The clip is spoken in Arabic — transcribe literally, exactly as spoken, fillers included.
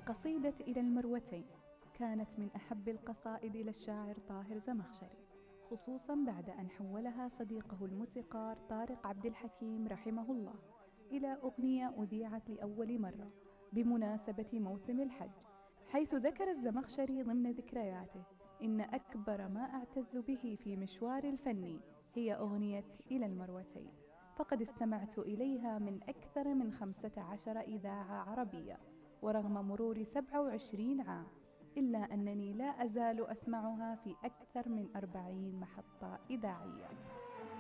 قصيدة إلى المروتين كانت من أحب القصائد إلى الشاعر طاهر زمخشري، خصوصا بعد أن حولها صديقه الموسيقار طارق عبد الحكيم رحمه الله إلى أغنية أذيعت لأول مرة بمناسبة موسم الحج، حيث ذكر الزمخشري ضمن ذكرياته: إن أكبر ما أعتز به في مشواري الفني هي أغنية إلى المروتين، فقد استمعت إليها من أكثر من خمسة عشر إذاعة عربية، ورغم مرور سبع وعشرين عام إلا أنني لا أزال أسمعها في أكثر من أربعين محطة إذاعية.